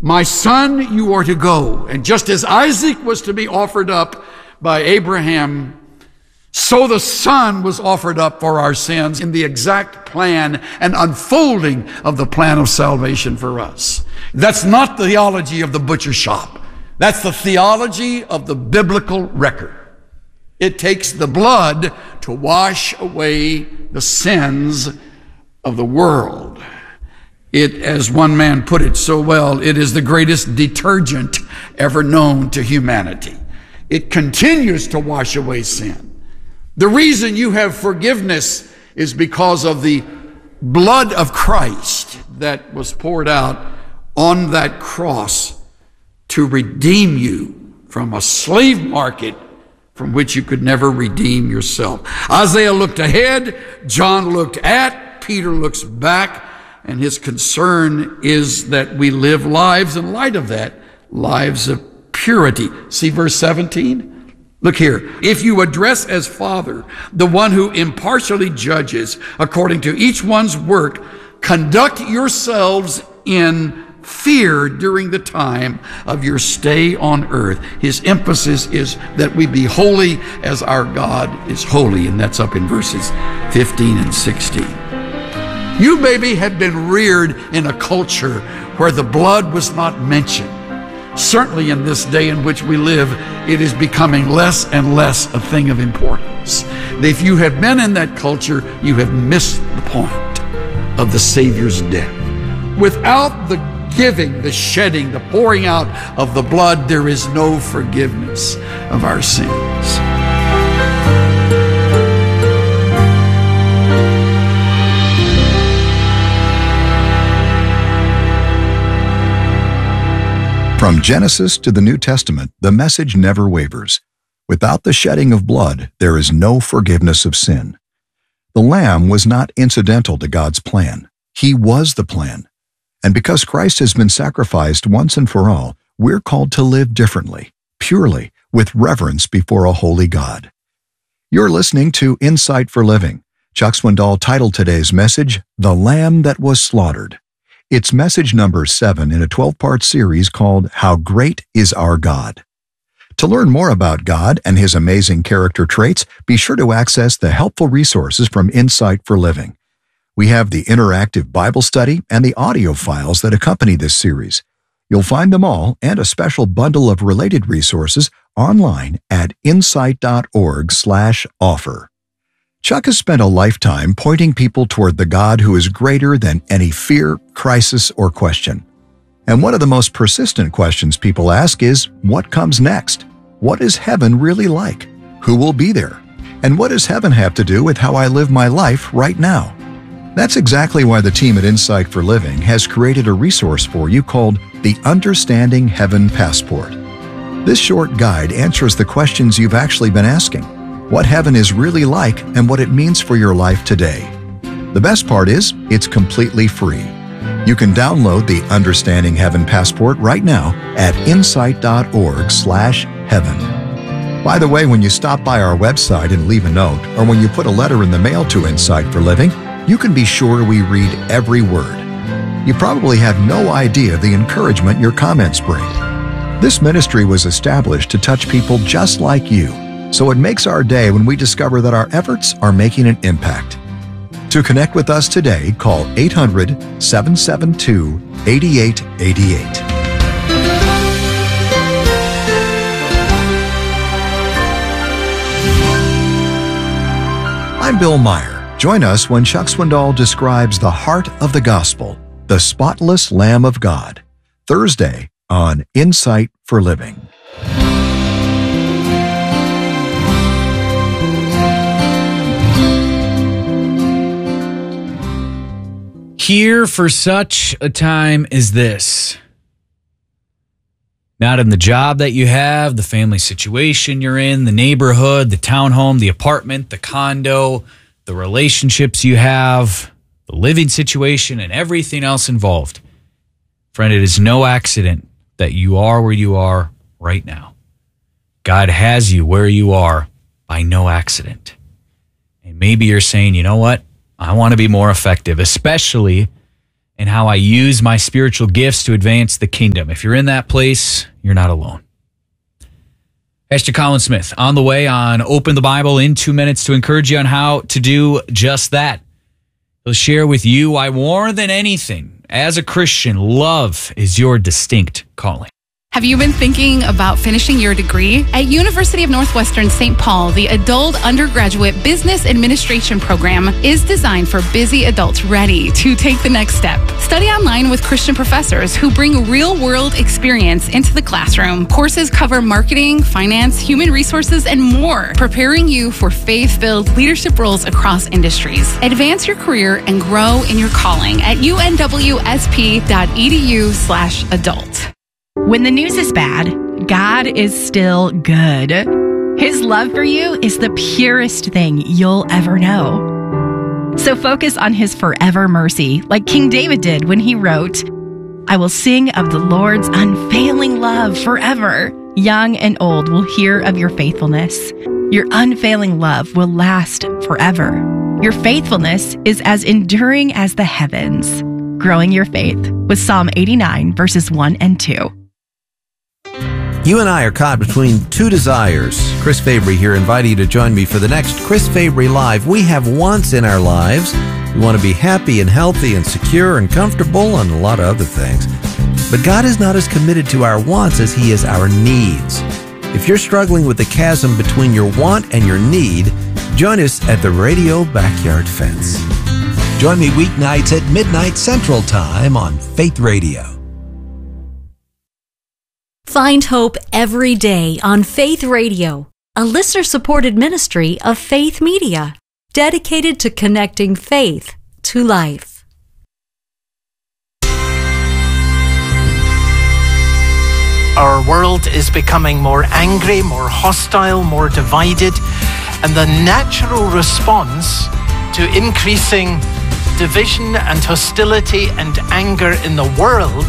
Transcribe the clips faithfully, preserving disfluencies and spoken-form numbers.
My son, you are to go. And just as Isaac was to be offered up by Abraham, so the Son was offered up for our sins in the exact plan and unfolding of the plan of salvation for us. That's not the theology of the butcher shop. That's the theology of the biblical record. It takes the blood to wash away the sins of the world. It, as one man put it so well, it is the greatest detergent ever known to humanity. It continues to wash away sin. The reason you have forgiveness is because of the blood of Christ that was poured out on that cross to redeem you from a slave market from which you could never redeem yourself. Isaiah looked ahead, John looked at, Peter looks back, and his concern is that we live lives in light of that, lives of purity. See verse seventeen? Look here. If you address as Father the one who impartially judges according to each one's work, conduct yourselves in fear during the time of your stay on earth. His emphasis is that we be holy as our God is holy, and that's up in verses fifteen and sixteen. You maybe have been reared in a culture where the blood was not mentioned. Certainly in this day in which we live, it is becoming less and less a thing of importance. If you have been in that culture, you have missed the point of the Savior's death. Without the giving, the shedding, the pouring out of the blood, there is no forgiveness of our sins. From Genesis to the New Testament, the message never wavers. Without the shedding of blood, there is no forgiveness of sin. The Lamb was not incidental to God's plan. He was the plan. And because Christ has been sacrificed once and for all, we're called to live differently, purely, with reverence before a holy God. You're listening to Insight for Living. Chuck Swindoll titled today's message, The Lamb That Was Slaughtered. It's message number seven in a twelve-part series called How Great Is Our God. To learn more about God and His amazing character traits, be sure to access the helpful resources from Insight for Living. We have the interactive Bible study and the audio files that accompany this series. You'll find them all and a special bundle of related resources online at insight.org slash offer. Chuck has spent a lifetime pointing people toward the God who is greater than any fear, crisis, or question. And one of the most persistent questions people ask is, what comes next? What is heaven really like? Who will be there? And what does heaven have to do with how I live my life right now? That's exactly why the team at Insight for Living has created a resource for you called the Understanding Heaven Passport. This short guide answers the questions you've actually been asking. What heaven is really like and what it means for your life today. The best part is, it's completely free. You can download the Understanding Heaven Passport right now at insight.org slash heaven. By the way, when you stop by our website and leave a note, or when you put a letter in the mail to Insight for Living, you can be sure we read every word. You probably have no idea the encouragement your comments bring. This ministry was established to touch people just like you. So it makes our day when we discover that our efforts are making an impact. To connect with us today, call eight hundred, seven seven two, eight eight eight eight. I'm Bill Meyer. Join us when Chuck Swindoll describes the heart of the gospel, the spotless Lamb of God, Thursday on Insight for Living. Here for such a time as this. Not in the job that you have, the family situation you're in, the neighborhood, the townhome, the apartment, the condo, the relationships you have, the living situation, and everything else involved. Friend, it is no accident that you are where you are right now. God has you where you are by no accident. And maybe you're saying, you know what? I want to be more effective, especially and how I use my spiritual gifts to advance the kingdom. If you're in that place, you're not alone. Pastor Colin Smith on the way on Open the Bible in two minutes to encourage you on how to do just that. He'll share with you why more than anything, as a Christian, love is your distinct calling. Have you been thinking about finishing your degree? At University of Northwestern Saint Paul, the Adult Undergraduate Business Administration program is designed for busy adults ready to take the next step. Study online with Christian professors who bring real-world experience into the classroom. Courses cover marketing, finance, human resources, and more, preparing you for faith-filled leadership roles across industries. Advance your career and grow in your calling at U N W S P dot E D U slash adult. When the news is bad, God is still good. His love for you is the purest thing you'll ever know. So focus on his forever mercy, like King David did when he wrote, I will sing of the Lord's unfailing love forever. Young and old will hear of your faithfulness. Your unfailing love will last forever. Your faithfulness is as enduring as the heavens. Growing your faith with Psalm eighty-nine, verses one and two. You and I are caught between two desires. Chris Fabry here, inviting you to join me for the next Chris Fabry Live. We have wants in our lives. We want to be happy and healthy and secure and comfortable and a lot of other things. But God is not as committed to our wants as he is our needs. If you're struggling with the chasm between your want and your need, join us at the Radio Backyard Fence. Join me weeknights at midnight Central Time on Faith Radio. Find hope every day on Faith Radio, a listener-supported ministry of Faith Media, dedicated to connecting faith to life. Our world is becoming more angry, more hostile, more divided, and the natural response to increasing division and hostility and anger in the world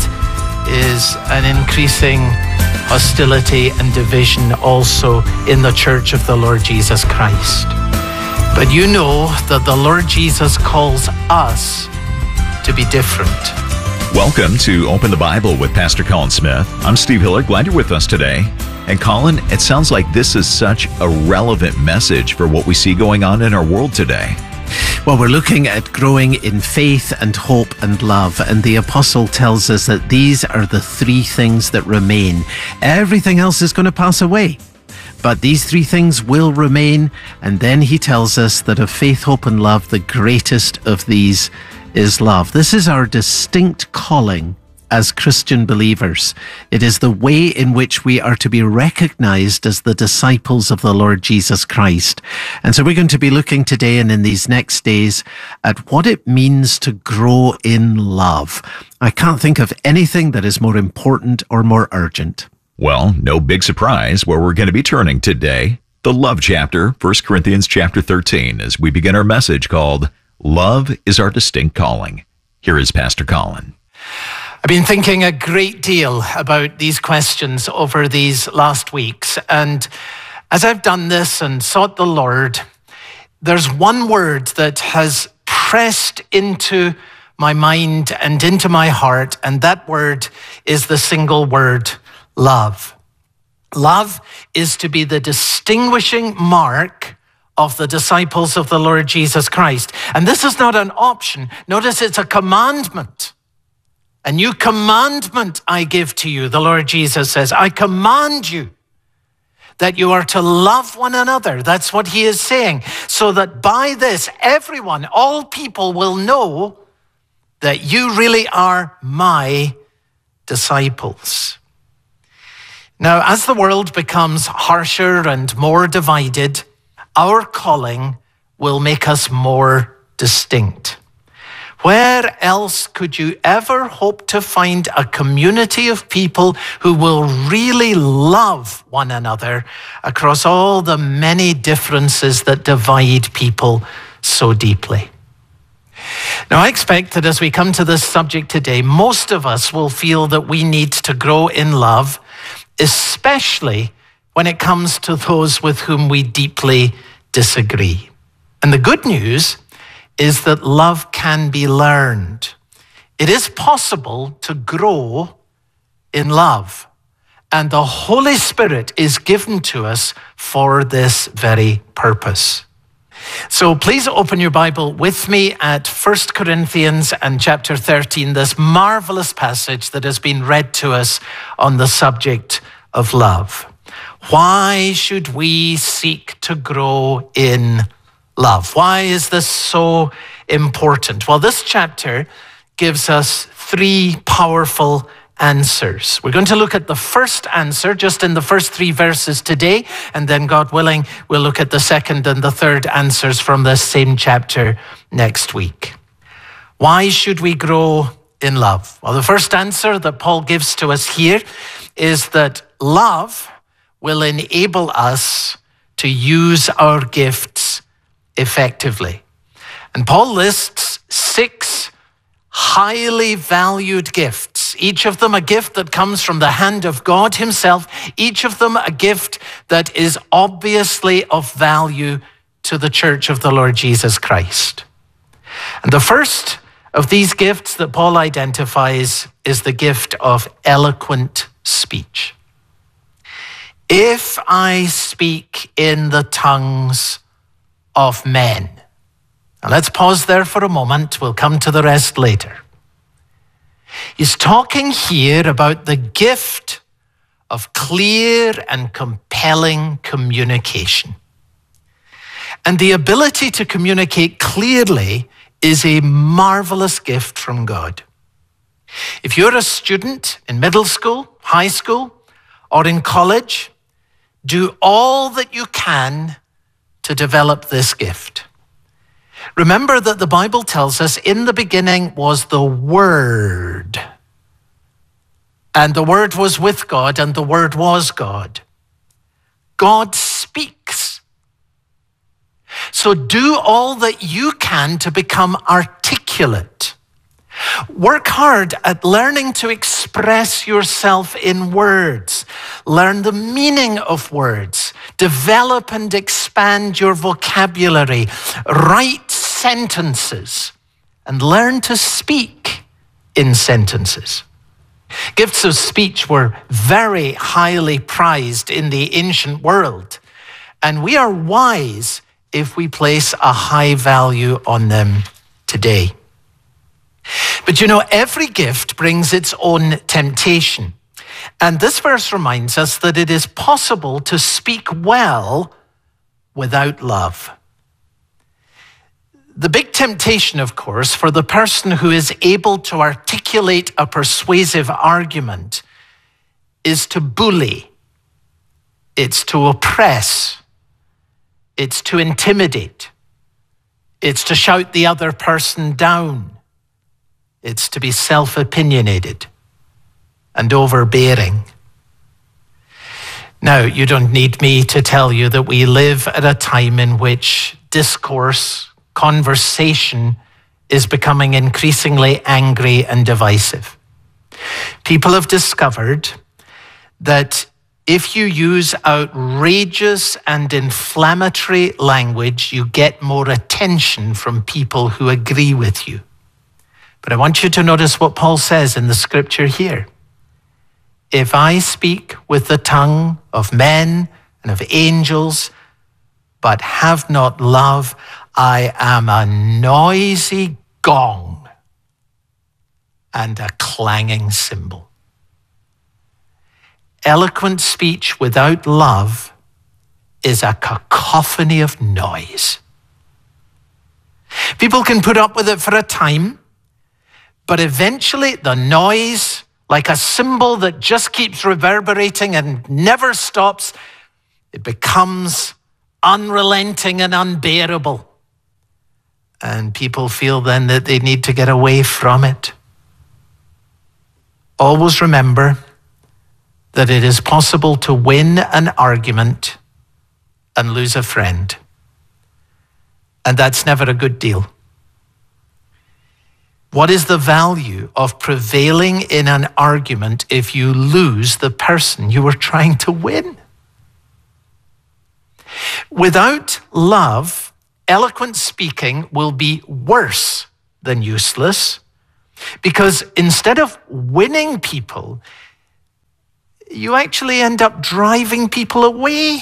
is an increasing hostility and division also in the Church of the Lord Jesus Christ. But you know that the Lord Jesus calls us to be different. Welcome to Open the Bible with Pastor Colin Smith. I'm Steve Hiller, glad you're with us today. And Colin, it sounds like this is such a relevant message for what we see going on in our world today. Well, we're looking at growing in faith and hope and love, and the apostle tells us that these are the three things that remain. Everything else is going to pass away, but these three things will remain. And then he tells us that of faith, hope, and love, the greatest of these is love. This is our distinct calling as Christian believers. It is the way in which we are to be recognized as the disciples of the Lord Jesus Christ. And so we're going to be looking today and in these next days at what it means to grow in love. I can't think of anything that is more important or more urgent. Well, no big surprise where we're going to be turning today. The love chapter, First Corinthians chapter thirteen, as we begin our message called Love is Our Distinct Calling. Here is Pastor Colin. I've been thinking a great deal about these questions over these last weeks. And as I've done this and sought the Lord, there's one word that has pressed into my mind and into my heart, and that word is the single word, love. Love is to be the distinguishing mark of the disciples of the Lord Jesus Christ. And this is not an option. Notice it's a commandment. A new commandment I give to you, the Lord Jesus says. I command you that you are to love one another. That's what he is saying. So that by this, everyone, all people will know that you really are my disciples. Now, as the world becomes harsher and more divided, our calling will make us more distinct. Where else could you ever hope to find a community of people who will really love one another across all the many differences that divide people so deeply? Now, I expect that as we come to this subject today, most of us will feel that we need to grow in love, especially when it comes to those with whom we deeply disagree. And the good news is that love can be learned. It is possible to grow in love, and the Holy Spirit is given to us for this very purpose. So please open your Bible with me at First Corinthians and chapter thirteen, this marvelous passage that has been read to us on the subject of love. Why should we seek to grow in love? Why is this so important? Well, this chapter gives us three powerful answers. We're going to look at the first answer just in the first three verses today, and then God willing, we'll look at the second and the third answers from this same chapter next week. Why should we grow in love? Well, the first answer that Paul gives to us here is that love will enable us to use our gifts effectively. And Paul lists six highly valued gifts, each of them a gift that comes from the hand of God himself, each of them a gift that is obviously of value to the church of the Lord Jesus Christ. And the first of these gifts that Paul identifies is the gift of eloquent speech. If I speak in the tongues of men. Now let's pause there for a moment. We'll come to the rest later. He's talking here about the gift of clear and compelling communication. And the ability to communicate clearly is a marvelous gift from God. If you're a student in middle school, high school, or in college, do all that you can to develop this gift. Remember that the Bible tells us in the beginning was the Word. And the Word was with God, and the Word was God. God speaks. So do all that you can to become articulate. Work hard at learning to express yourself in words. Learn the meaning of words. Develop and expand your vocabulary. Write sentences and learn to speak in sentences. Gifts of speech were very highly prized in the ancient world, and we are wise if we place a high value on them today. But you know, every gift brings its own temptation. And this verse reminds us that it is possible to speak well without love. The big temptation, of course, for the person who is able to articulate a persuasive argument is to bully. It's to oppress. It's to intimidate. It's to shout the other person down. It's to be self-opinionated and overbearing. Now, you don't need me to tell you that we live at a time in which discourse, conversation is becoming increasingly angry and divisive. People have discovered that if you use outrageous and inflammatory language, you get more attention from people who agree with you. But I want you to notice what Paul says in the scripture here. If I speak with the tongue of men and of angels, but have not love, I am a noisy gong and a clanging cymbal. Eloquent speech without love is a cacophony of noise. People can put up with it for a time, but eventually the noise, like a cymbal that just keeps reverberating and never stops, it becomes unrelenting and unbearable. And people feel then that they need to get away from it. Always remember that it is possible to win an argument and lose a friend. And that's never a good deal. What is the value of prevailing in an argument if you lose the person you were trying to win? Without love, eloquent speaking will be worse than useless, Because instead of winning people, you actually end up driving people away.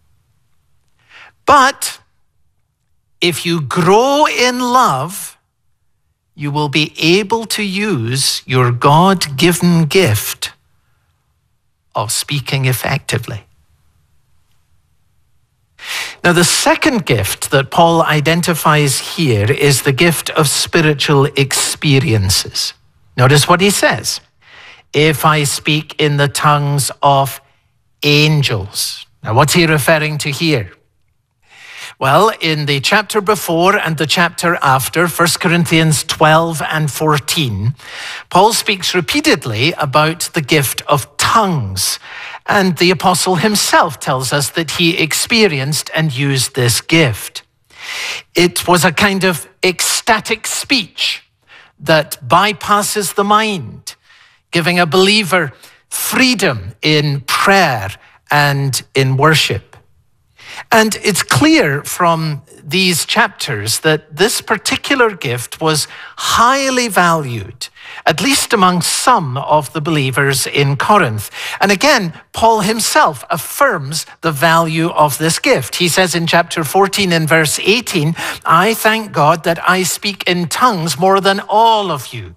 But if you grow in love, you will be able to use your God-given gift of speaking effectively. Now, the second gift that Paul identifies here is the gift of spiritual experiences. Notice what he says. If I speak in the tongues of angels. Now, what's he referring to here? Well, in the chapter before and the chapter after, First Corinthians twelve and fourteen, Paul speaks repeatedly about the gift of tongues. And the apostle himself tells us that he experienced and used this gift. It was a kind of ecstatic speech that bypasses the mind, giving a believer freedom in prayer and in worship. And it's clear from these chapters that this particular gift was highly valued, at least among some of the believers in Corinth. And again, Paul himself affirms the value of this gift. He says in chapter fourteen and verse eighteen, I thank God that I speak in tongues more than all of you.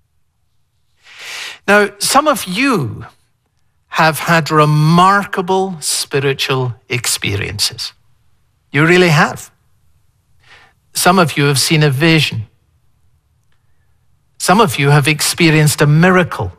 Now, some of you have had remarkable spiritual experiences. You really have. Some of you have seen a vision. Some of you have experienced a miracle.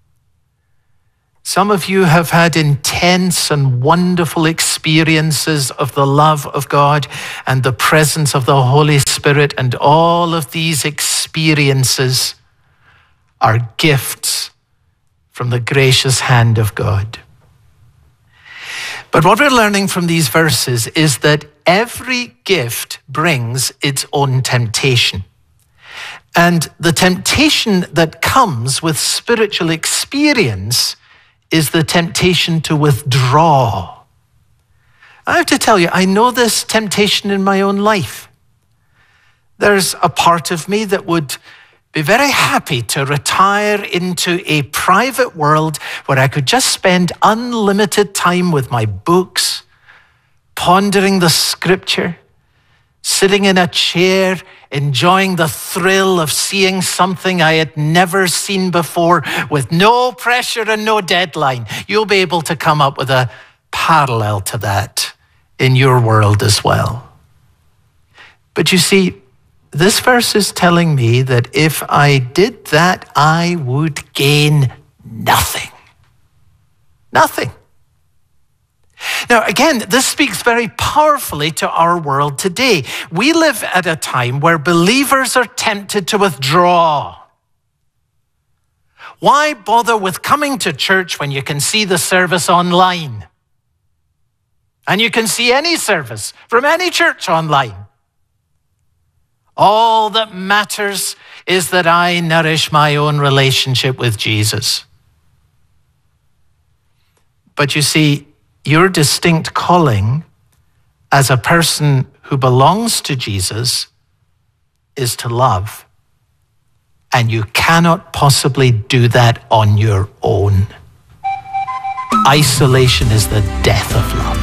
Some of you have had intense and wonderful experiences of the love of God and the presence of the Holy Spirit, and all of these experiences are gifts from the gracious hand of God. But what we're learning from these verses is that every gift brings its own temptation. And the temptation that comes with spiritual experience is the temptation to withdraw. I have to tell you, I know this temptation in my own life. There's a part of me that would be very happy to retire into a private world where I could just spend unlimited time with my books, pondering the scripture, sitting in a chair, enjoying the thrill of seeing something I had never seen before with no pressure and no deadline. You'll be able to come up with a parallel to that in your world as well. But you see, this verse is telling me that if I did that, I would gain nothing. Nothing. Now, again, this speaks very powerfully to our world today. We live at a time where believers are tempted to withdraw. Why bother with coming to church when you can see the service online? And you can see any service from any church online. All that matters is that I nourish my own relationship with Jesus. But you see, your distinct calling as a person who belongs to Jesus is to love. And you cannot possibly do that on your own. Isolation is the death of love.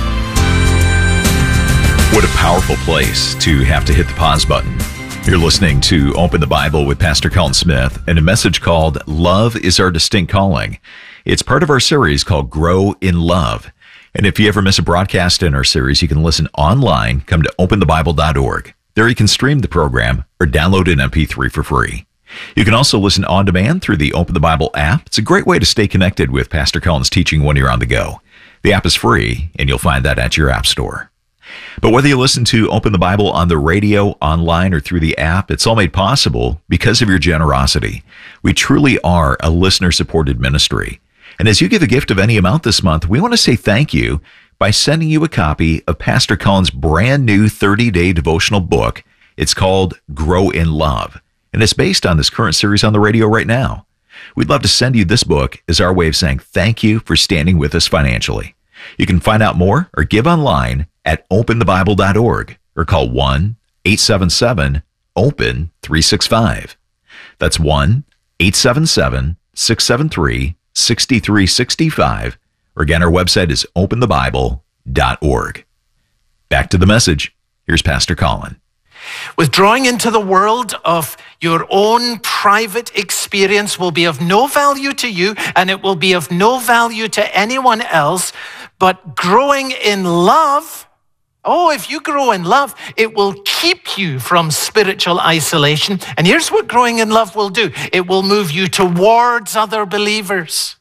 What a powerful place to have to hit the pause button. You're listening to Open the Bible with Pastor Colin Smith and a message called Love is Our Distinct Calling. It's part of our series called Grow in Love. And if you ever miss a broadcast in our series, you can listen online. Come to open the bible dot org. There you can stream the program or download an M P three for free. You can also listen on demand through the Open the Bible app. It's a great way to stay connected with Pastor Colin's teaching when you're on the go. The app is free, and you'll find that at your app store. But whether you listen to Open the Bible on the radio, online, or through the app, it's all made possible because of your generosity. We truly are a listener-supported ministry. And as you give a gift of any amount this month, we want to say thank you by sending you a copy of Pastor Colin's brand new thirty-day devotional book. It's called Grow in Love, and it's based on this current series on the radio right now. We'd love to send you this book as our way of saying thank you for standing with us financially. You can find out more or give online at open the bible dot org or call one eight seven seven open three six five. That's one eight seven seven, six seven three, six three six five. Or again, our website is open the bible dot org. Back to the message. Here's Pastor Colin. Withdrawing into the world of your own private experience will be of no value to you, and it will be of no value to anyone else. But growing in love, oh, if you grow in love, it will keep you from spiritual isolation. And here's what growing in love will do. It will move you towards other believers.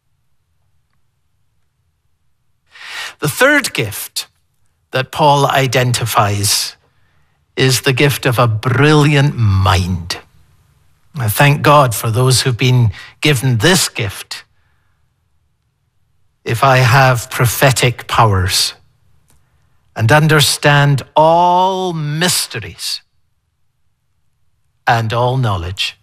The third gift that Paul identifies is the gift of a brilliant mind. I thank God for those who've been given this gift. If I have prophetic powers and understand all mysteries and all knowledge.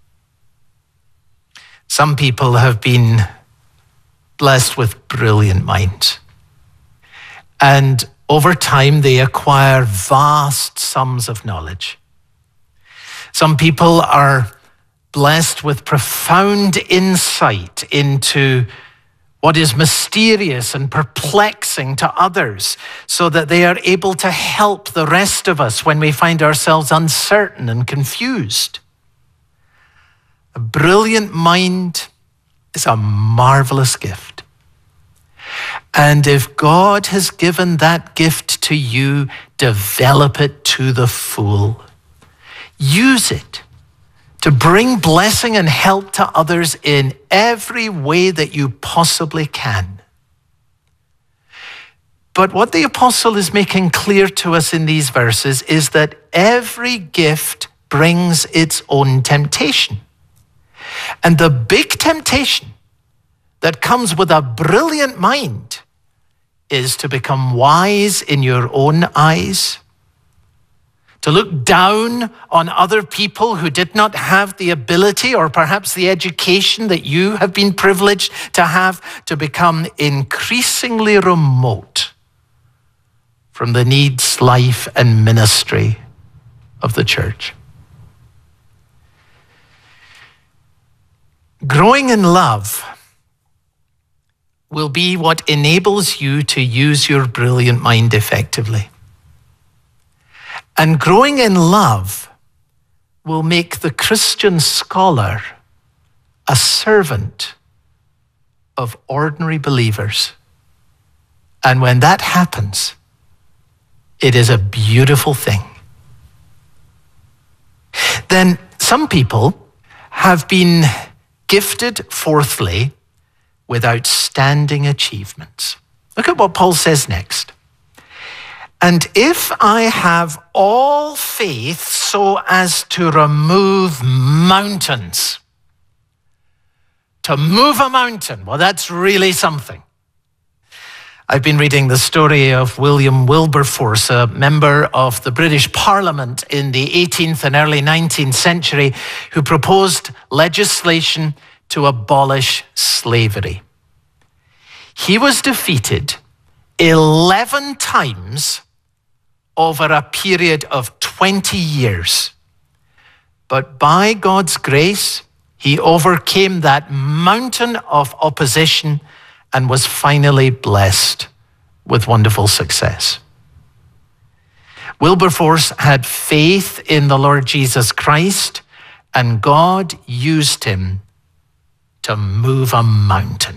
Some people have been blessed with brilliant minds. And over time, they acquire vast sums of knowledge. Some people are blessed with profound insight into what is mysterious and perplexing to others, so that they are able to help the rest of us when we find ourselves uncertain and confused. A brilliant mind is a marvelous gift. And if God has given that gift to you, develop it to the full. Use it to bring blessing and help to others in every way that you possibly can. But what the apostle is making clear to us in these verses is that every gift brings its own temptation. And the big temptation that comes with a brilliant mind is to become wise in your own eyes, to look down on other people who did not have the ability or perhaps the education that you have been privileged to have, to become increasingly remote from the needs, life, and ministry of the church. Growing in love will be what enables you to use your brilliant mind effectively. And growing in love will make the Christian scholar a servant of ordinary believers. And when that happens, it is a beautiful thing. Then some people have been gifted, fourthly, with outstanding achievements. Look at what Paul says next. And if I have all faith so as to remove mountains, to move a mountain, well, that's really something. I've been reading the story of William Wilberforce, a member of the British Parliament in the eighteenth and early nineteenth century, who proposed legislation to abolish slavery. He was defeated eleven times over a period of twenty years. But by God's grace, he overcame that mountain of opposition and was finally blessed with wonderful success. Wilberforce had faith in the Lord Jesus Christ, and God used him to move a mountain.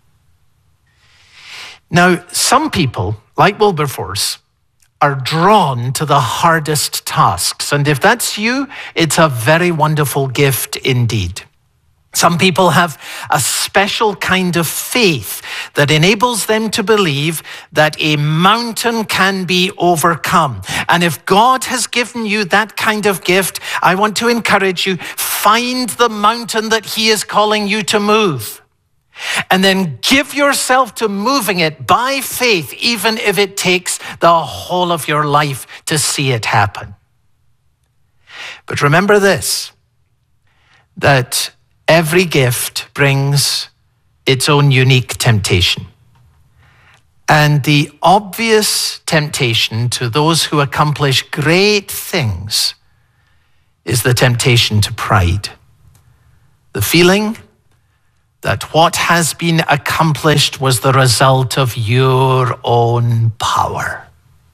Now, some people, like Wilberforce, are drawn to the hardest tasks. And if that's you, it's a very wonderful gift indeed. Some people have a special kind of faith that enables them to believe that a mountain can be overcome. And if God has given you that kind of gift, I want to encourage you, find the mountain that he is calling you to move. And then give yourself to moving it by faith, even if it takes the whole of your life to see it happen. But remember this, that every gift brings its own unique temptation. And the obvious temptation to those who accomplish great things is the temptation to pride. The feeling that what has been accomplished was the result of your own power.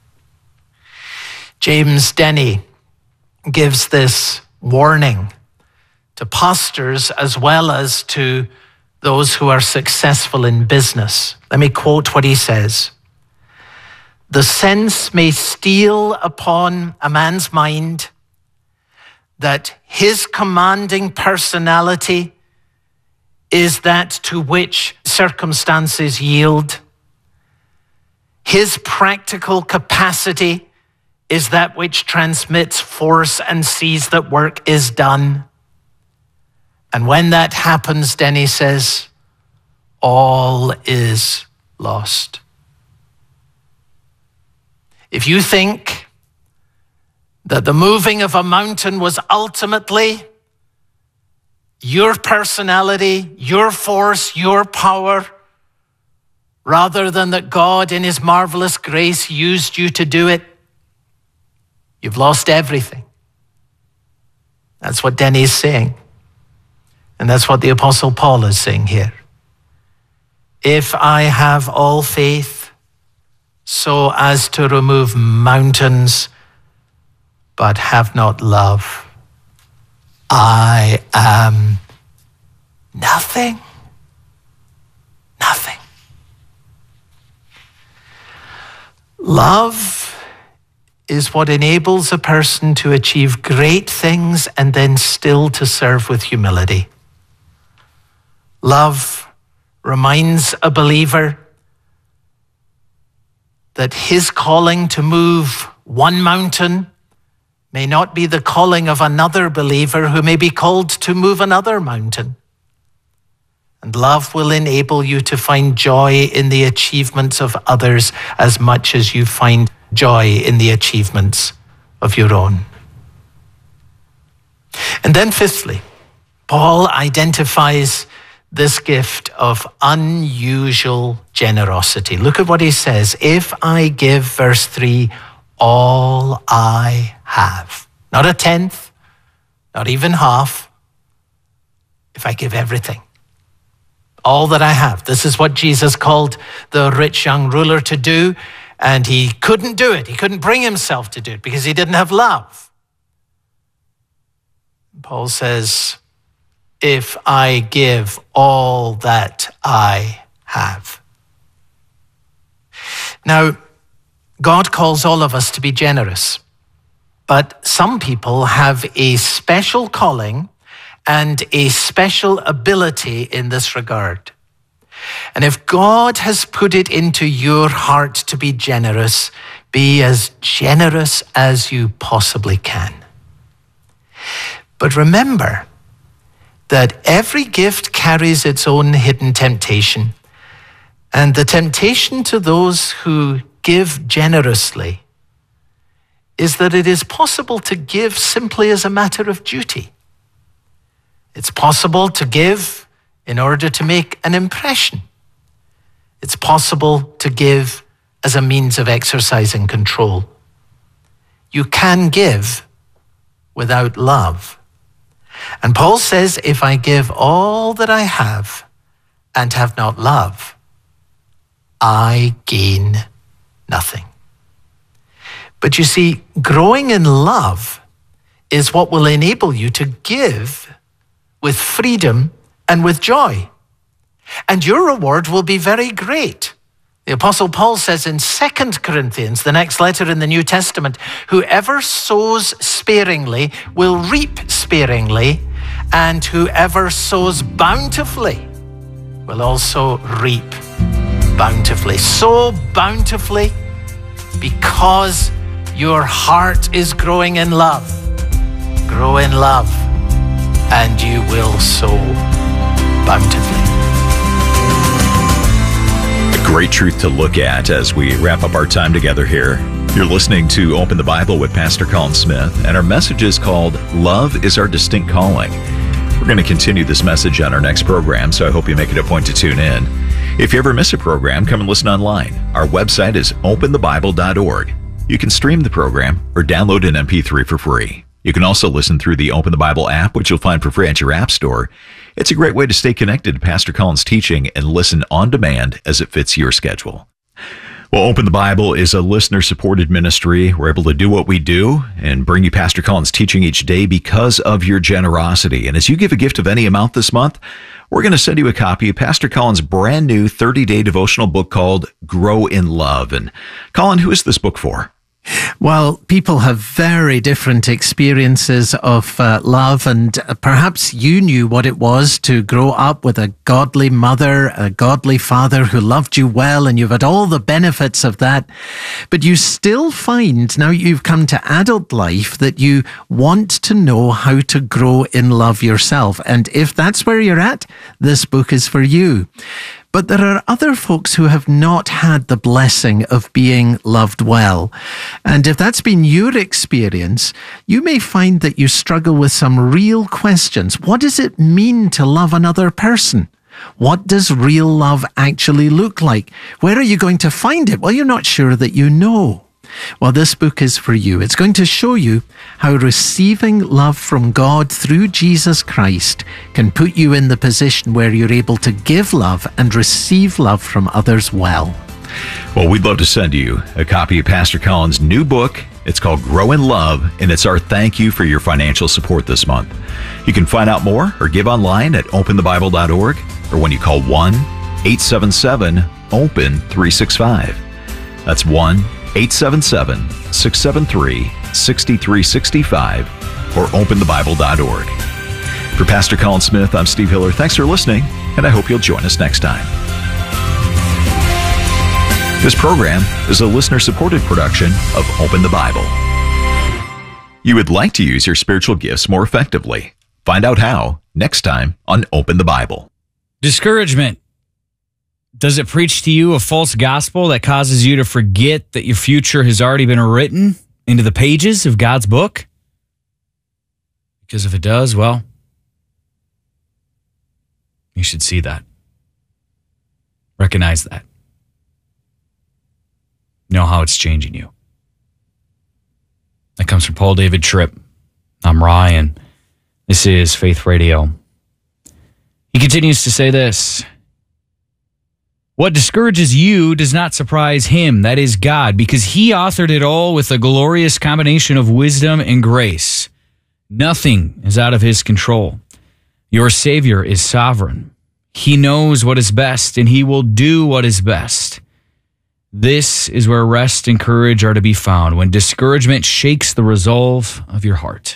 James Denney gives this warning to pastors as well as to those who are successful in business. Let me quote what he says. The sense may steal upon a man's mind that his commanding personality is that to which circumstances yield. His practical capacity is that which transmits force and sees that work is done. And when that happens, Denney says, all is lost. If you think that the moving of a mountain was ultimately your personality, your force, your power, rather than that God in his marvelous grace used you to do it, you've lost everything. That's what Denney is saying. And that's what the Apostle Paul is saying here. If I have all faith so as to remove mountains, but have not love, I am nothing. Nothing. Love is what enables a person to achieve great things and then still to serve with humility. Love reminds a believer that his calling to move one mountain may not be the calling of another believer who may be called to move another mountain. And love will enable you to find joy in the achievements of others as much as you find joy in the achievements of your own. And then fifthly, Paul identifies this gift of unusual generosity. Look at what he says. If I give, verse three, all I have, not a tenth, not even half, if I give everything, all that I have. This is what Jesus called the rich young ruler to do, and he couldn't do it. He couldn't bring himself to do it because he didn't have love. Paul says, if I give all that I have. Now, God calls all of us to be generous, but some people have a special calling and a special ability in this regard. And if God has put it into your heart to be generous, be as generous as you possibly can. But remember that every gift carries its own hidden temptation. And the temptation to those who give generously is that it is possible to give simply as a matter of duty. It's possible to give in order to make an impression. It's possible to give as a means of exercising control. You can give without love. And Paul says, if I give all that I have and have not love, I gain nothing. But you see, growing in love is what will enable you to give with freedom and with joy. And your reward will be very great. The Apostle Paul says in Second Corinthians, the next letter in the New Testament, whoever sows sparingly will reap sparingly, and whoever sows bountifully will also reap bountifully. Sow bountifully because your heart is growing in love. Grow in love, and you will sow bountifully. A great truth to look at as we wrap up our time together here. You're listening to Open the Bible with Pastor Colin Smith, and our message is called Love is Our Distinct Calling. We're going to continue this message on our next program, so I hope you make it a point to tune in. If you ever miss a program, come and listen online. Our website is open the bible dot org. You can stream the program or download an M P three for free. You can also listen through the Open the Bible app, which you'll find for free at your app store. It's a great way to stay connected to Pastor Colin's teaching and listen on demand as it fits your schedule. Well, Open the Bible is a listener-supported ministry. We're able to do what we do and bring you Pastor Colin's teaching each day because of your generosity. And as you give a gift of any amount this month, we're going to send you a copy of Pastor Colin's brand new thirty-day devotional book called Grow in Love. And Colin, who is this book for? Well, people have very different experiences of uh, love, and uh, perhaps you knew what it was to grow up with a godly mother, a godly father who loved you well, and you've had all the benefits of that. But you still find, now you've come to adult life, that you want to know how to grow in love yourself. And if that's where you're at, this book is for you. But there are other folks who have not had the blessing of being loved well. And if that's been your experience, you may find that you struggle with some real questions. What does it mean to love another person? What does real love actually look like? Where are you going to find it? Well, you're not sure that you know. Well, this book is for you. It's going to show you how receiving love from God through Jesus Christ can put you in the position where you're able to give love and receive love from others well. Well, we'd love to send you a copy of Pastor Colin's new book. It's called Grow in Love, and it's our thank you for your financial support this month. You can find out more or give online at open the bible dot org or when you call one eight seven seven open three six five. That's one eight seven seven, six seven three, six three six five or open the bible dot org. For Pastor Colin Smith, I'm Steve Hiller. Thanks for listening, and I hope you'll join us next time. This program is a listener-supported production of Open the Bible. You would like to use your spiritual gifts more effectively. Find out how next time on Open the Bible. Discouragement. Does it preach to you a false gospel that causes you to forget that your future has already been written into the pages of God's book? Because if it does, well, you should see that. Recognize that. Know how it's changing you. That comes from Paul David Tripp. I'm Ryan. This is Faith Radio. He continues to say this: what discourages you does not surprise him, that is God, because he authored it all with a glorious combination of wisdom and grace. Nothing is out of his control. Your Savior is sovereign. He knows what is best, and he will do what is best. This is where rest and courage are to be found when discouragement shakes the resolve of your heart.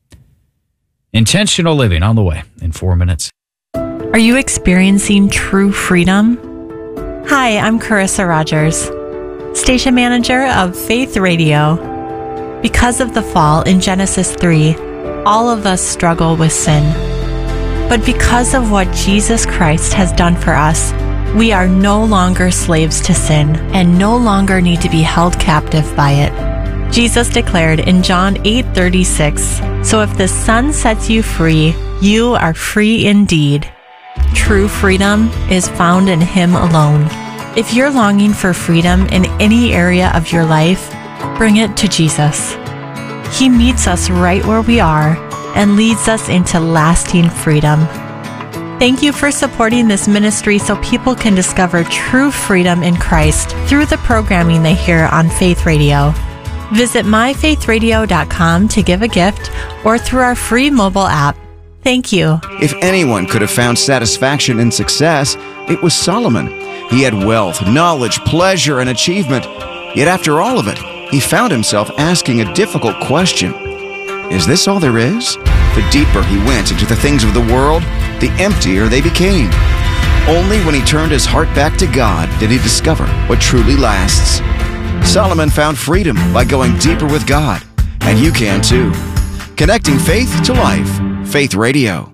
Intentional living on the way in four minutes. Are you experiencing true freedom? Hi, I'm Carissa Rogers, station manager of Faith Radio. Because of the fall in Genesis three, all of us struggle with sin. But because of what Jesus Christ has done for us, we are no longer slaves to sin and no longer need to be held captive by it. Jesus declared in John eight thirty-six, "So if the Son sets you free, you are free indeed." True freedom is found in Him alone. If you're longing for freedom in any area of your life, bring it to Jesus. He meets us right where we are and leads us into lasting freedom. Thank you for supporting this ministry so people can discover true freedom in Christ through the programming they hear on Faith Radio. Visit my faith radio dot com to give a gift or through our free mobile app. Thank you. If anyone could have found satisfaction in success, it was Solomon. He had wealth, knowledge, pleasure, and achievement. Yet after all of it, he found himself asking a difficult question. Is this all there is? The deeper he went into the things of the world, the emptier they became. Only when he turned his heart back to God did he discover what truly lasts. Solomon found freedom by going deeper with God, and you can too. Connecting faith to life. Faith Radio.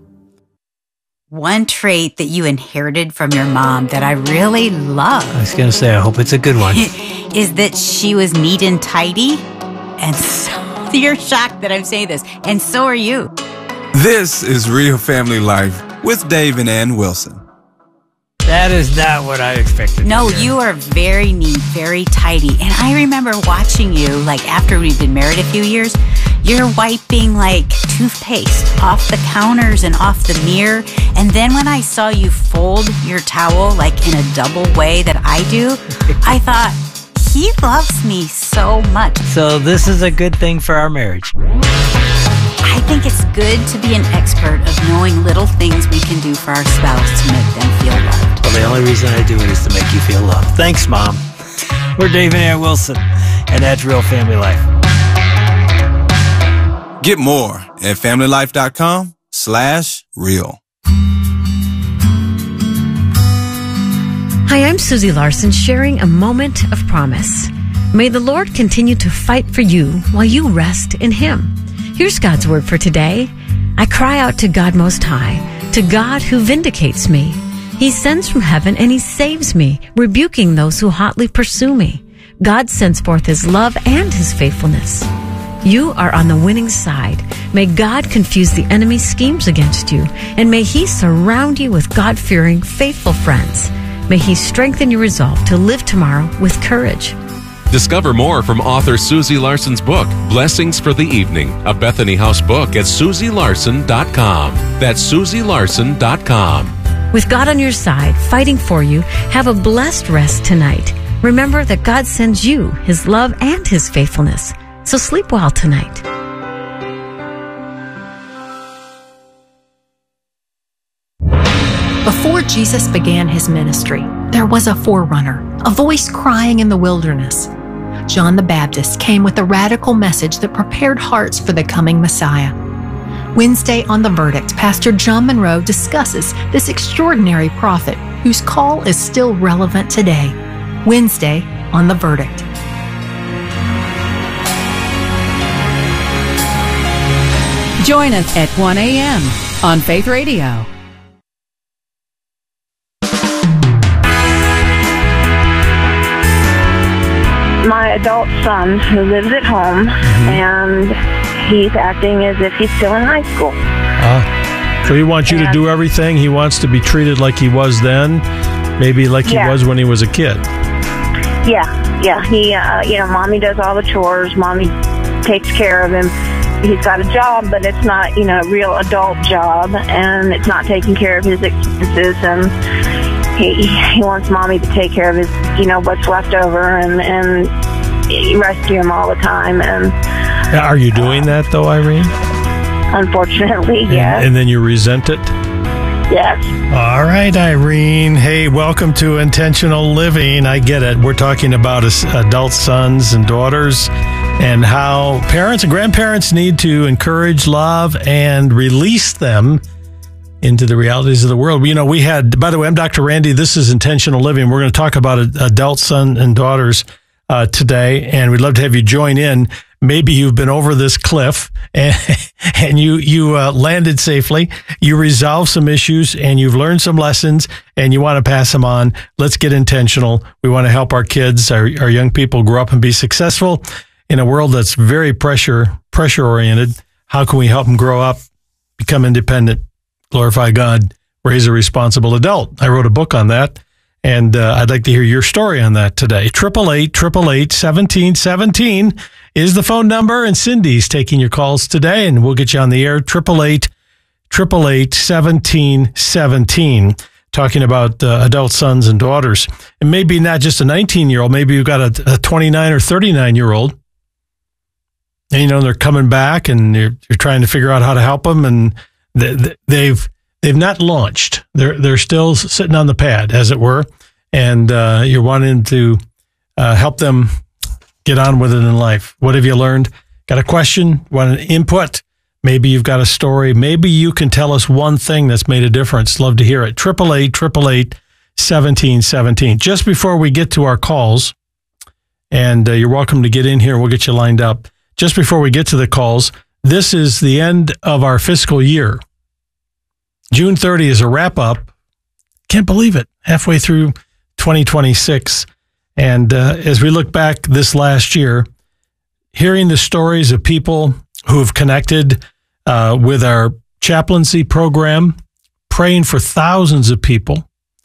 One trait that you inherited from your mom that I really love. I was going to say, I hope it's a good one. Is that she was neat and tidy. And so you're shocked that I'm saying this. And so are you. This is Real Family Life with Dave and Ann Wilson. That is not what I expected. No, you are very neat, very tidy. And I remember watching you, like after we've been married a few years, you're wiping like toothpaste off the counters and off the mirror. And then when I saw you fold your towel like in a double way that I do, I thought, he loves me so much. So this is a good thing for our marriage. I think it's good to be an expert of knowing little things we can do for our spouse to make them feel loved. Well, the only reason I do it is to make you feel loved. Thanks, Mom. We're Dave and Ann Wilson, and that's Real Family Life. Get more at familylife.com slash real. Hi, I'm Susie Larson, sharing a moment of promise. May the Lord continue to fight for you while you rest in Him. Here's God's word for today. I cry out to God Most High, to God who vindicates me. He sends from heaven and He saves me, rebuking those who hotly pursue me. God sends forth His love and His faithfulness. You are on the winning side. May God confuse the enemy's schemes against you, and may He surround you with God-fearing, faithful friends. May He strengthen your resolve to live tomorrow with courage. Discover more from author Susie Larson's book, Blessings for the Evening, a Bethany House book at susie larson dot com. That's susie larson dot com. With God on your side, fighting for you, have a blessed rest tonight. Remember that God sends you His love and His faithfulness. So sleep well tonight. Before Jesus began His ministry, there was a forerunner, a voice crying in the wilderness. John the Baptist came with a radical message that prepared hearts for the coming Messiah. Wednesday on The Verdict, Pastor John Monroe discusses this extraordinary prophet whose call is still relevant today. Wednesday on The Verdict. Join us at one a.m. on Faith Radio. My adult son who lives at home, and he's acting as if he's still in high school. Uh, so he wants you and, to do everything. He wants to be treated like he was then, maybe like he yeah. was when he was a kid. Yeah, yeah. He, uh, you know, mommy does all the chores. Mommy takes care of him. He's got a job, but it's not, you know, a real adult job, and it's not taking care of his expenses, and He, he wants mommy to take care of his, you know, what's left over and, and rescue him all the time. And Are you doing that, though, Irene? Unfortunately, and, yes. And then you resent it? Yes. All right, Irene. Hey, welcome to Intentional Living. I get it. We're talking about adult sons and daughters and how parents and grandparents need to encourage, love, and release them into the realities of the world. You know, we had, by the way, I'm Doctor Randy. This is Intentional Living. We're going to talk about adult sons and daughters uh, today, and we'd love to have you join in. Maybe you've been over this cliff and, and you you uh, landed safely. You resolved some issues and you've learned some lessons and you want to pass them on. Let's get intentional. We want to help our kids, our, our young people grow up and be successful in a world that's very pressure pressure oriented. How can we help them grow up, become independent, glorify God, raise a responsible adult? I wrote a book on that, and uh, I'd like to hear your story on that today. Triple eight, triple eight, seventeen seventeen is the phone number, and Cindy's taking your calls today, and we'll get you on the air. Triple eight, triple eight, seventeen seventeen. Talking about uh, adult sons and daughters, and maybe not just a nineteen year old. Maybe you've got a, a twenty-nine or thirty-nine year old, and you know they're coming back, and you're, you're trying to figure out how to help them, and they've they've not launched. They're they're still sitting on the pad, as it were, and uh, you're wanting to uh, help them get on with it in life. What have you learned? Got a question? Want an input? Maybe you've got a story. Maybe you can tell us one thing that's made a difference. Love to hear it. Triple eight, triple eight, seventeen seventeen. Just before we get to our calls, and uh, you're welcome to get in here. We'll get you lined up. Just before we get to the calls, this is the end of our fiscal year. June thirtieth is a wrap up. Can't believe it. Halfway through twenty twenty-six. And uh, as we look back this last year, hearing the stories of people who have connected uh, with our chaplaincy program, praying for thousands of people,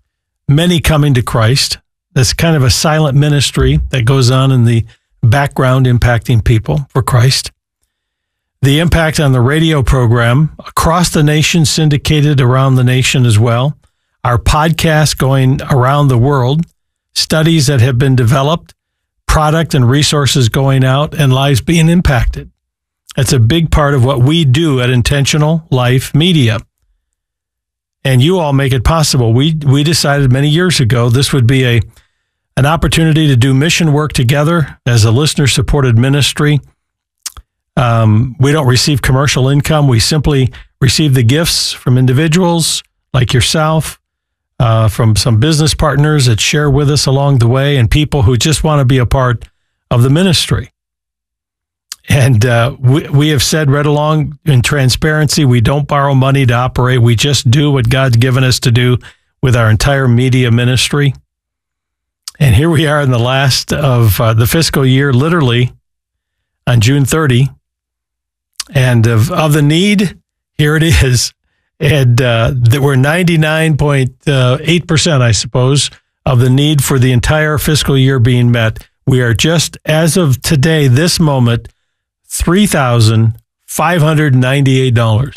many coming to Christ. That's kind of a silent ministry that goes on in the background impacting people for Christ. The impact on the radio program across the nation, syndicated around the nation as well. Our podcast going around the world, studies that have been developed, product and resources going out, and lives being impacted. That's a big part of what we do at Intentional Life Media. And you all make it possible. We we decided many years ago this would be a an opportunity to do mission work together as a listener-supported ministry. Um, we don't receive commercial income. We simply receive the gifts from individuals like yourself, uh, from some business partners that share with us along the way, and people who just want to be a part of the ministry. And uh, we, we have said right along in transparency, we don't borrow money to operate. We just do what God's given us to do with our entire media ministry. And here we are in the last of uh, the fiscal year, literally on June thirtieth. And of, of the need, here it is. And uh, that we're ninety-nine point eight percent, I suppose, of the need for the entire fiscal year being met. We are just, as of today, this moment, three thousand five hundred ninety-eight dollars.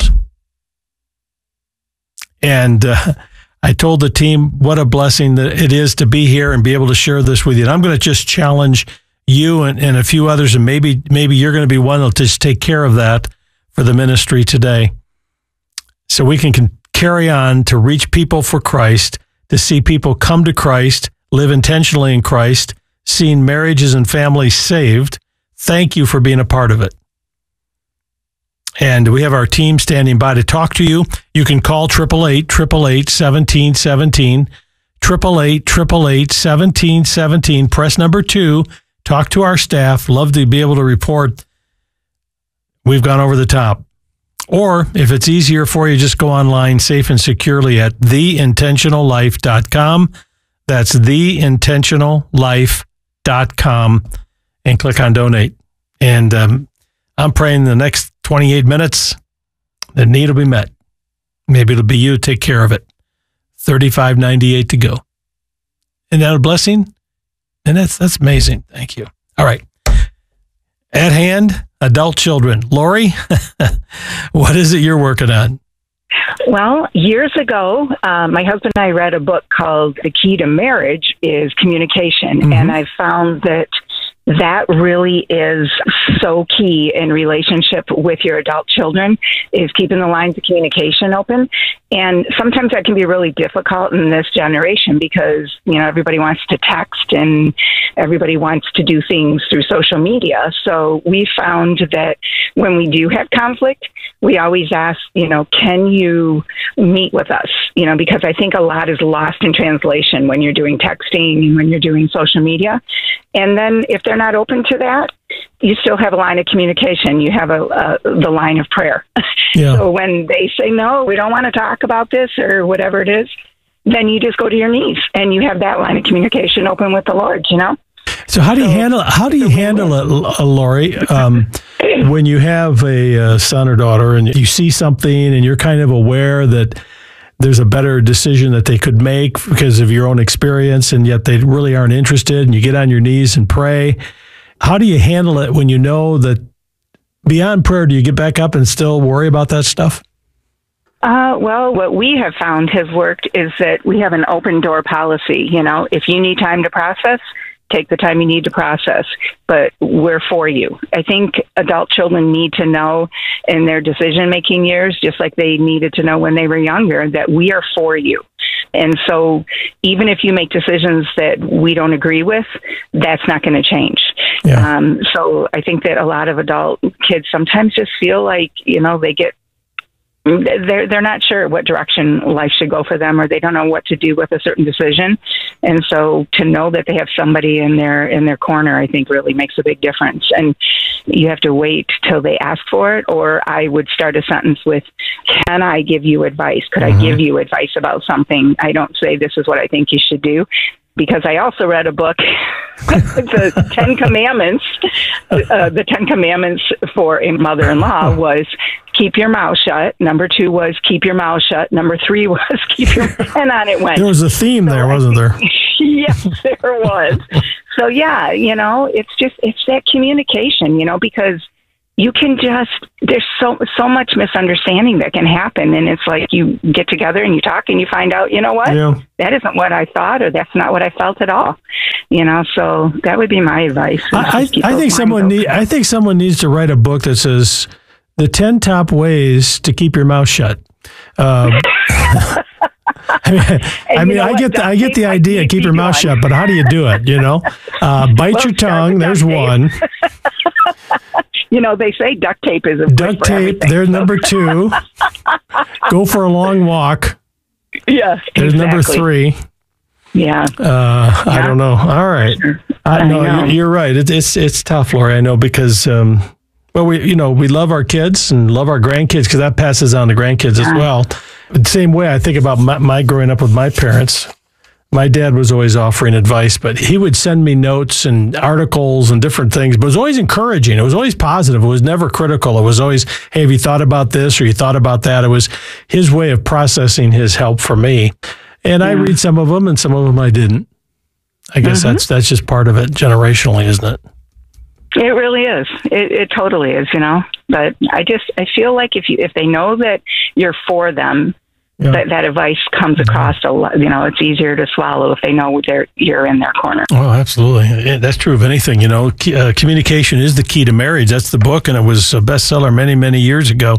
And uh, I told the team what a blessing that it is to be here and be able to share this with you. And I'm going to just challenge you and, and a few others, and maybe maybe you're going to be one that'll just take care of that for the ministry today. So we can, can carry on to reach people for Christ, to see people come to Christ, live intentionally in Christ, seeing marriages and families saved. Thank you for being a part of it. And we have our team standing by to talk to you. You can call eight eight eight, eight eight eight, seventeen seventeen, eight eight eight, eight eight eight, seventeen seventeen. Press number two. Talk to our staff. Love to be able to report we've gone over the top. Or if it's easier for you, just go online safe and securely at the intentional life dot com. That's the intentional life dot com and click on donate. And um, I'm praying the next twenty-eight minutes, the need will be met. Maybe it'll be you to take care of it. thirty-five ninety-eight to go. Isn't that a blessing? And that's that's amazing. Thank you. All right. At hand, adult children. Lori, what is it you're working on? Well, years ago, uh, my husband and I read a book called The Key to Marriage is Communication. Mm-hmm. And I found that that really is so key in relationship with your adult children, is keeping the lines of communication open. And sometimes that can be really difficult in this generation because, you know, everybody wants to text and everybody wants to do things through social media. So we found that when we do have conflict, we always ask, you know, can you meet with us? You know, because I think a lot is lost in translation when you're doing texting and when you're doing social media. And then if they're not open to that, you still have a line of communication. You have a, a the line of prayer. Yeah. So when they say, no, we don't want to talk about this or whatever it is, then you just go to your knees and you have that line of communication open with the Lord, you know? So how do you so, handle how do you handle it, uh, Lori, um, when you have a uh, son or daughter and you see something and you're kind of aware that there's a better decision that they could make because of your own experience, and yet they really aren't interested, and you get on your knees and pray? How do you handle it when you know that beyond prayer, do you get back up and still worry about that stuff? Uh, well, what we have found has worked is that we have an open door policy. You know, if you need time to process, take the time you need to process, but we're for you. I think adult children need to know in their decision-making years, just like they needed to know when they were younger, that we are for you. And so even if you make decisions that we don't agree with, that's not going to change. Yeah. Um, so I think that a lot of adult kids sometimes just feel like, you know, they get they're they're not sure what direction life should go for them, or they don't know what to do with a certain decision. And so to know that they have somebody in their in their corner, I think really makes a big difference. And you have to wait till they ask for it, or I would start a sentence with, can I give you advice? Could mm-hmm. I give you advice about something? I don't say this is what I think you should do. Because I also read a book, the Ten Commandments. Uh, the Ten Commandments for a mother-in-law was keep your mouth shut. Number two was keep your mouth shut. Number three was keep your, and on it went. There was a theme there, wasn't there? Yes, there was. So yeah, you know, it's just, it's that communication, you know, because you can just, there's so, so much misunderstanding that can happen. And it's like you get together and you talk and you find out, you know what, yeah. that isn't what I thought, or that's not what I felt at all. You know, so that would be my advice. I, I, I think someone need, I think someone needs to write a book that says the ten top ways to keep your mouth shut. Um, I mean, I, mean, I get the, I get the idea. Keep your mouth shut, but how do you do it? You know, uh, bite well, your tongue. There's one. You know, they say duct tape is a duct tape. There's so. Number two. Go for a long walk. Yeah, there's exactly. number three. Yeah. Uh, yeah. I don't know. All right. I know, I know. You're right. It, it's it's tough, Lori. I know because. Um, Well, we you know we love our kids and love our grandkids because that passes on to grandkids as well. The same way I think about my, my growing up with my parents. My dad was always offering advice, but he would send me notes and articles and different things. But it was always encouraging. It was always positive. It was never critical. It was always, hey, have you thought about this or you thought about that? It was his way of processing his help for me. And yeah. I read some of them and some of them I didn't. I guess mm-hmm. that's that's just part of it generationally, isn't it? It really is. It, it totally is, you know. But I just I feel like if you if they know that you're for them, yeah. that that advice comes across a lot. You know, it's easier to swallow if they know they're you're in their corner. Oh, absolutely. That's true of anything. You know, uh, communication is the key to marriage. That's the book, and it was a bestseller many many years ago.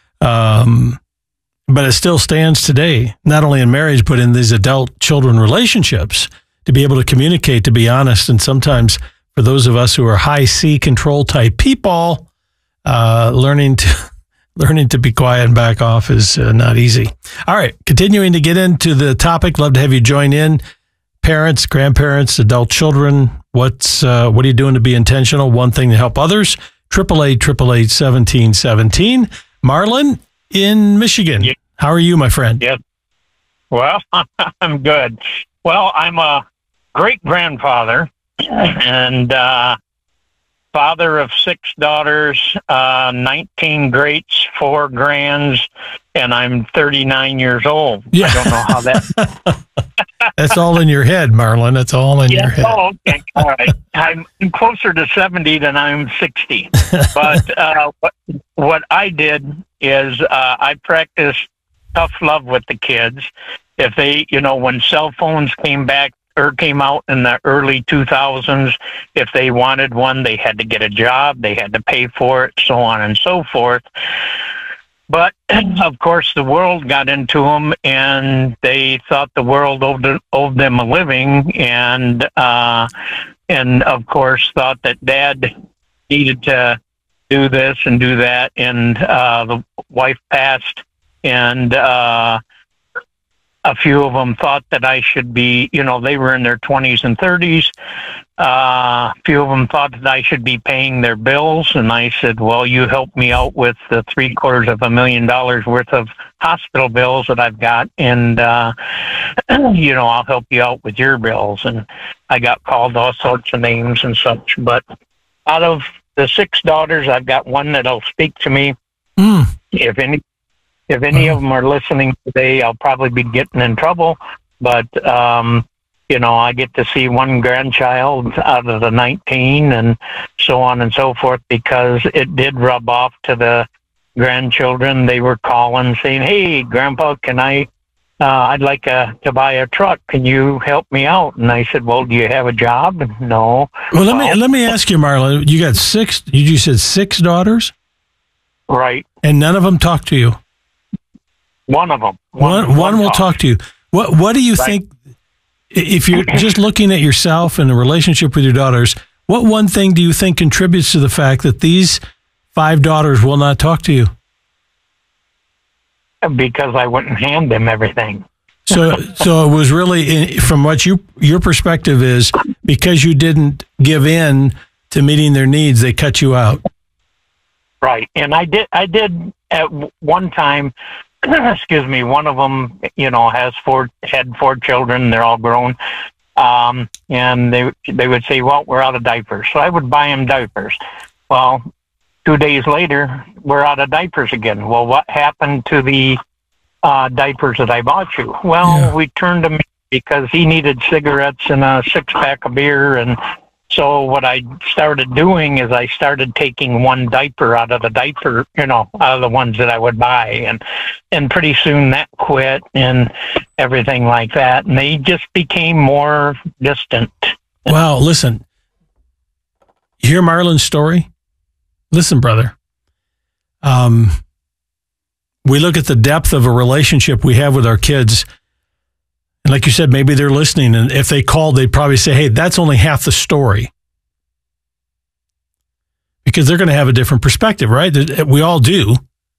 Um, but it still stands today, not only in marriage but in these adult children relationships. To be able to communicate, to be honest, and sometimes. For those of us who are high C control type people, uh, learning to learning to be quiet and back off is uh, not easy. All right, continuing to get into the topic. Love to have you join in. Parents, grandparents, adult children. What's uh, what are you doing to be intentional? One thing to help others. Triple eight triple eight seventeen seventeen. Marlon in Michigan. Yeah. How are you, my friend? Yes. Well, I'm good. Well, I'm a great grandfather. And uh, father of six daughters, uh, nineteen greats, four grands, and I'm thirty-nine years old. Yeah. I don't know how that... That's all in your head, Marlon. That's all in yeah. your head. Oh, okay. All right. I'm closer to seventy than I'm sixty. But uh, what, what I did is uh, I practiced tough love with the kids. If they, you know, when cell phones came back, or came out in the early two thousands, if they wanted one, they had to get a job, they had to pay for it, so on and so forth. But, of course, the world got into them, and they thought the world owed, owed them a living, and, uh, and, of course, thought that Dad needed to do this and do that, and uh, the wife passed, and... Uh, A few of them thought that I should be, you know, they were in their twenties and thirties. Uh, a few of them thought that I should be paying their bills. And I said, well, you help me out with the three quarters of a million dollars worth of hospital bills that I've got. And, uh, you know, I'll help you out with your bills. And I got called all sorts of names and such. But out of the six daughters, I've got one that'll speak to me. Mm. If any. If any of them are listening today, I'll probably be getting in trouble. But, um, you know, I get to see one grandchild out of the nineteen and so on and so forth because it did rub off to the grandchildren. They were calling saying, hey, Grandpa, can I, uh, I'd like a, to buy a truck. Can you help me out? And I said, well, do you have a job? No. Well, let me, let me ask you, Marla, you got six, you said six daughters? Right. And none of them talk to you? One of them. One, one, one, one will talk. talk to you. What What do you right. think, if you're just looking at yourself and the relationship with your daughters, what one thing do you think contributes to the fact that these five daughters will not talk to you? Because I wouldn't hand them everything. So, so it was really, from what you your perspective is, because you didn't give in to meeting their needs, they cut you out. Right, and I did. I did at one time. Excuse me. One of them, you know, has four had four children. They're all grown, um, and they they would say, "Well, we're out of diapers," so I would buy them diapers. Well, two days later, we're out of diapers again. Well, what happened to the uh, diapers that I bought you? Well, yeah. we turned them in because he needed cigarettes and a six-pack of beer. And so what I started doing is I started taking one diaper out of the diaper, you know, out of the ones that I would buy. And, and pretty soon that quit and everything like that. And they just became more distant. Wow, listen. You hear Marlon's story? Listen, brother. Um, we look at the depth of a relationship we have with our kids. And like you said, maybe they're listening. And if they called, they'd probably say, hey, that's only half the story. Because they're going to have a different perspective, right? We all do.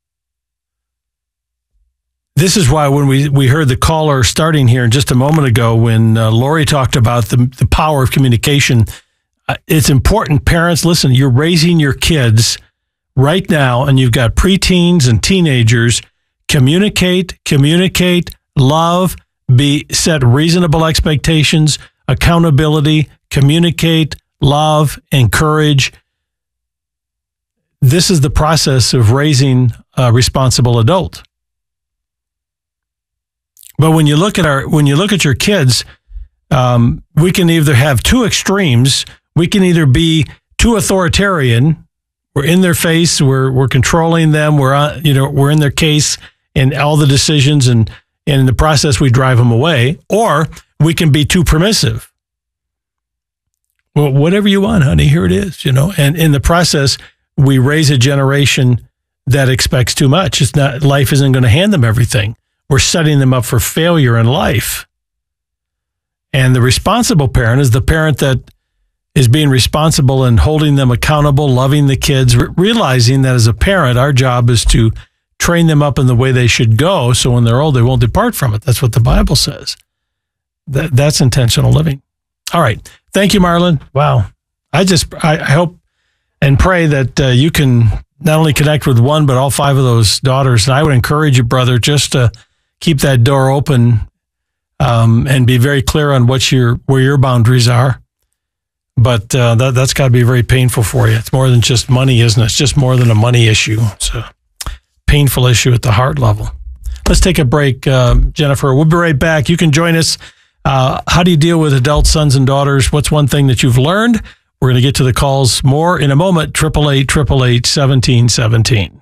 This is why when we, we heard the caller starting here just a moment ago, when uh, Lori talked about the, the power of communication, uh, it's important. Parents, listen, you're raising your kids right now, and you've got preteens and teenagers. Communicate, communicate, love, be set reasonable expectations, accountability, communicate, love, encourage. This is the process of raising a responsible adult. But when you look at our, when you look at your kids, um, we can either have two extremes. We can either be too authoritarian. We're in their face. We're we're controlling them. We're on, you know, we're in their case in all the decisions, and, and in the process we drive them away. Or we can be too permissive. Well, whatever you want, honey, here it is. You know, and in the process we raise a generation that expects too much. It's not, life isn't going to hand them everything. We're setting them up for failure in life. And the responsible parent is the parent that is being responsible and holding them accountable, loving the kids, re- realizing that as a parent, our job is to train them up in the way they should go, so when they're old, they won't depart from it. That's what the Bible says. That, that's intentional living. All right. Thank you, Marlon. Wow. I just, I, I hope and pray that uh, you can not only connect with one, but all five of those daughters. And I would encourage you, brother, just to keep that door open um, and be very clear on what your where your boundaries are. But uh, that, that's got to be very painful for you. It's more than just money, isn't it? It's just more than a money issue. It's a painful issue at the heart level. Let's take a break, uh, Jennifer. We'll be right back. You can join us. Uh, how do you deal with adult sons and daughters? What's one thing that you've learned? We're going to get to the calls more in a moment. eight eight eight, eight eight eight, seventeen seventeen.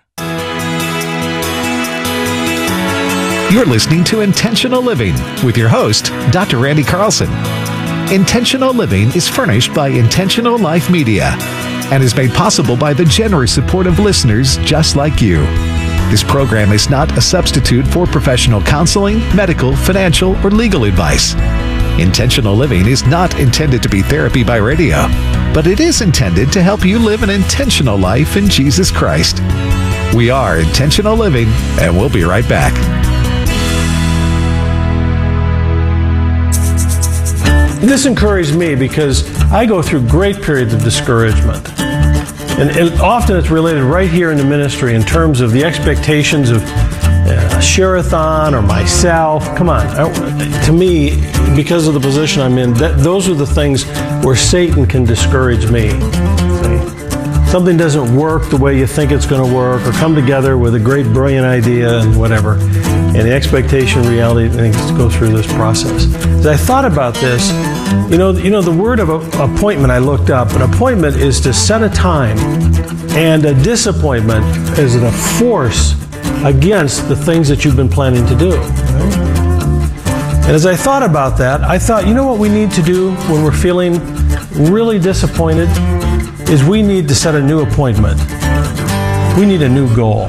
You're listening to Intentional Living with your host, Doctor Randy Carlson. Intentional Living is furnished by Intentional Life Media and is made possible by the generous support of listeners just like you. This program is not a substitute for professional counseling, medical, financial, or legal advice. Intentional Living is not intended to be therapy by radio, but it is intended to help you live an intentional life in Jesus Christ. We are Intentional Living, and we'll be right back. This encouraged me because I go through great periods of discouragement. And, and often it's related right here in the ministry in terms of the expectations of uh, Sherathon or myself. Come on. I, to me, because of the position I'm in, that, those are the things where Satan can discourage me. See? Something doesn't work the way you think it's going to work, or come together with a great, brilliant idea and whatever. And the expectation, reality, things go through this process. As I thought about this, you know, you know, the word of a, appointment I looked up. An appointment is to set a time, and a disappointment is a force against the things that you've been planning to do. Right? And as I thought about that, I thought, you know what we need to do when we're feeling really disappointed is we need to set a new appointment. We need a new goal.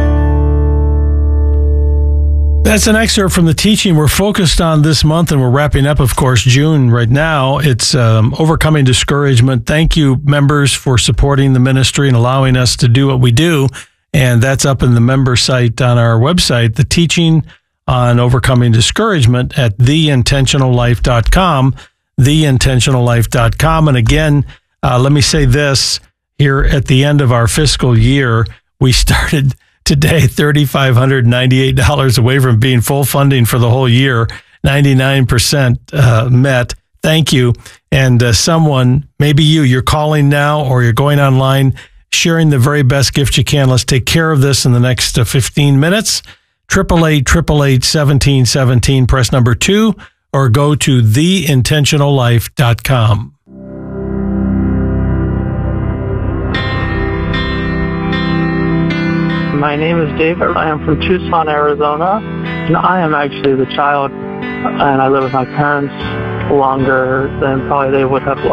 That's an excerpt from the teaching we're focused on this month, and we're wrapping up, of course, June right now. It's um, Overcoming Discouragement. Thank you, members, for supporting the ministry and allowing us to do what we do. And that's up in the member site on our website, the teaching on Overcoming Discouragement at the intentional life dot com, the intentional life dot com. And again, uh, let me say this here at the end of our fiscal year, we started today three thousand five hundred ninety-eight dollars away from being full funding for the whole year, ninety-nine percent uh, met. Thank you. And uh, someone, maybe you, you're calling now or you're going online, sharing the very best gift you can. Let's take care of this in the next uh, fifteen minutes. eight eight eight, eight eight eight, one seven one seven, press number two, or go to the intentional life dot com. My name is David. I am from Tucson, Arizona, and I am actually the child, and I live with my parents longer than probably they would have